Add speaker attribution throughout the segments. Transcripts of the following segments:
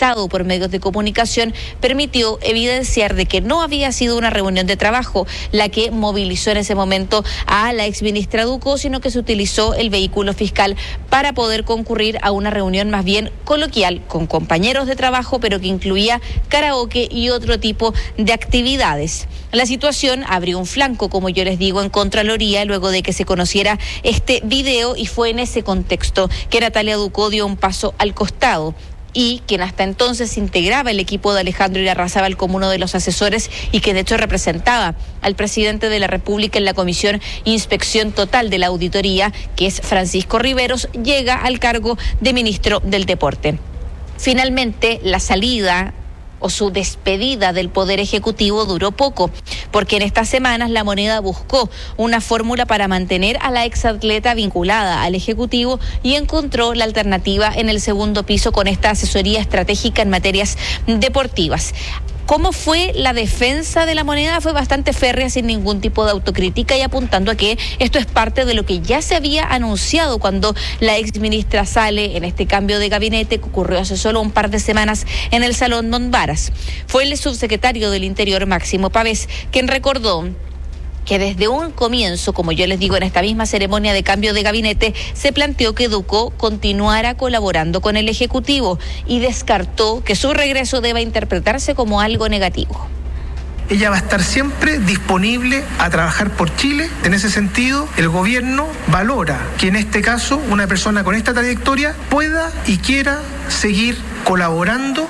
Speaker 1: realizado por medios de comunicación permitió evidenciar de que no había sido una reunión de trabajo la que movilizó en ese momento a la exministra Ducó, sino que se utilizó el vehículo fiscal para poder concurrir a una reunión más bien coloquial con compañeros de trabajo, pero que incluía karaoke y otro tipo de actividades. La situación abrió un flanco, como yo les digo, en Contraloría luego de que se conociera este video, y fue en ese contexto que Natalia Ducó dio un paso al costado, y quien hasta entonces integraba el equipo de Alejandro Irarrázaval como uno de los asesores y que de hecho representaba al presidente de la República en la Comisión Inspección Total de la Auditoría, que es Francisco Riveros, llega al cargo de ministro del Deporte. Finalmente, la salida o su despedida del Poder Ejecutivo duró poco, porque en estas semanas La Moneda buscó una fórmula para mantener a la exatleta vinculada al Ejecutivo y encontró la alternativa en el segundo piso con esta asesoría estratégica en materias deportivas. ¿Cómo fue la defensa de La Moneda? Fue bastante férrea, sin ningún tipo de autocrítica y apuntando a que esto es parte de lo que ya se había anunciado cuando la exministra sale en este cambio de gabinete que ocurrió hace solo un par de semanas en el Salón Monbaras. Fue el subsecretario del Interior, Máximo Pavés, quien recordó que desde un comienzo, como yo les digo, en esta misma ceremonia de cambio de gabinete, se planteó que Ducó continuara colaborando con el Ejecutivo y descartó que su regreso deba interpretarse como algo negativo.
Speaker 2: Ella va a estar siempre disponible a trabajar por Chile. En ese sentido, el gobierno valora que en este caso una persona con esta trayectoria pueda y quiera seguir colaborando.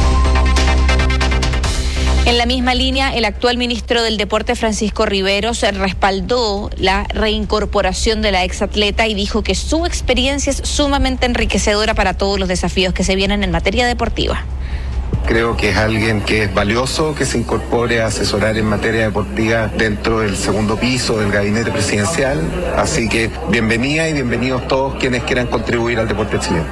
Speaker 1: En la misma línea, el actual ministro del Deporte, Francisco Riveros, respaldó la reincorporación de la exatleta y dijo que su experiencia es sumamente enriquecedora para todos los desafíos que se vienen en materia deportiva.
Speaker 3: Creo que es alguien que es valioso que se incorpore a asesorar en materia deportiva dentro del segundo piso del gabinete presidencial. Así que bienvenida y bienvenidos todos quienes quieran contribuir al deporte chileno.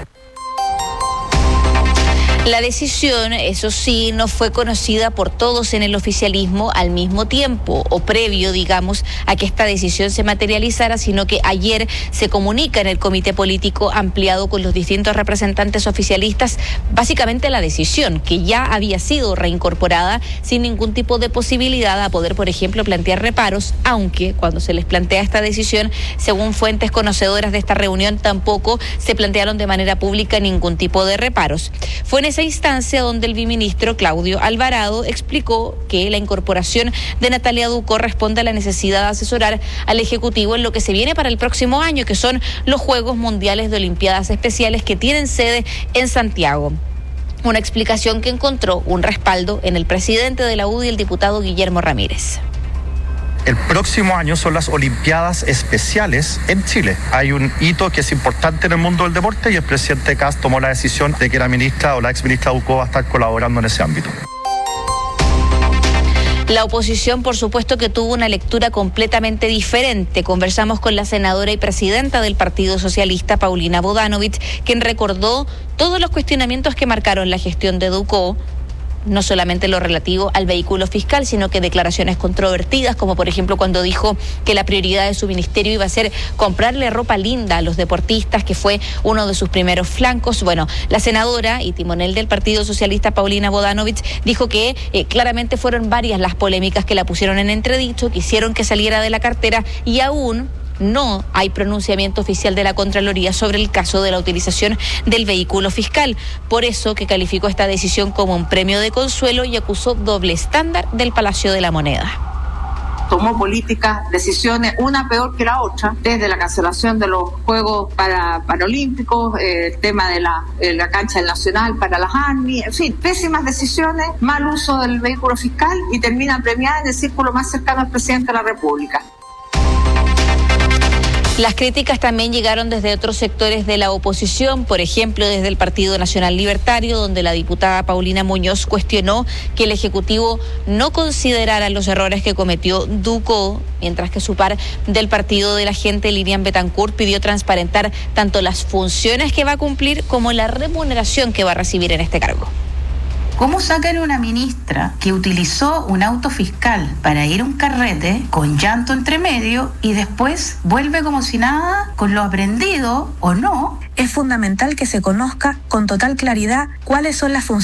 Speaker 1: La decisión, eso sí, no fue conocida por todos en el oficialismo al mismo tiempo o previo, digamos, a que esta decisión se materializara, sino que ayer se comunica en el comité político ampliado con los distintos representantes oficialistas básicamente la decisión, que ya había sido reincorporada sin ningún tipo de posibilidad a poder, por ejemplo, plantear reparos, aunque cuando se les plantea esta decisión, según fuentes conocedoras de esta reunión, tampoco se plantearon de manera pública ningún tipo de reparos. Fue en esa instancia donde el viceministro Claudio Alvarado explicó que la incorporación de Natalia Ducó responde a la necesidad de asesorar al Ejecutivo en lo que se viene para el próximo año, que son los Juegos Mundiales de Olimpiadas Especiales que tienen sede en Santiago. Una explicación que encontró un respaldo en el presidente de la UDI, el diputado Guillermo Ramírez.
Speaker 4: El próximo año son las Olimpiadas Especiales en Chile. Hay un hito que es importante en el mundo del deporte y el presidente Kast tomó la decisión de que la ministra o la exministra Ducó va a estar colaborando en ese ámbito.
Speaker 1: La oposición, por supuesto, que tuvo una lectura completamente diferente. Conversamos con la senadora y presidenta del Partido Socialista, Paulina Bodanovich, quien recordó todos los cuestionamientos que marcaron la gestión de Ducó, no solamente lo relativo al vehículo fiscal, sino que declaraciones controvertidas, como por ejemplo cuando dijo que la prioridad de su ministerio iba a ser comprarle ropa linda a los deportistas, que fue uno de sus primeros flancos. Bueno, la senadora y timonel del Partido Socialista, Paulina Bodanovich, dijo que claramente fueron varias las polémicas que la pusieron en entredicho, que hicieron que saliera de la cartera, y aún no hay pronunciamiento oficial de la Contraloría sobre el caso de la utilización del vehículo fiscal. Por eso que calificó esta decisión como un premio de consuelo y acusó doble estándar del Palacio de la Moneda.
Speaker 5: Tomó políticas, decisiones, una peor que la otra, desde la cancelación de los Juegos Paralímpicos, el tema de la cancha del Nacional para las ANMI, en fin, pésimas decisiones, mal uso del vehículo fiscal y termina premiada en el círculo más cercano al presidente de la República.
Speaker 1: Las críticas también llegaron desde otros sectores de la oposición, por ejemplo, desde el Partido Nacional Libertario, donde la diputada Paulina Muñoz cuestionó que el Ejecutivo no considerara los errores que cometió Ducó, mientras que su par del Partido de la Gente, Lilian Betancourt, pidió transparentar tanto las funciones que va a cumplir como la remuneración que va a recibir en este cargo.
Speaker 6: ¿Cómo sacan a una ministra que utilizó un auto fiscal para ir a un carrete con llanto entre medio y después vuelve como si nada con lo aprendido o no? Es fundamental que se conozca con total claridad cuáles son las funciones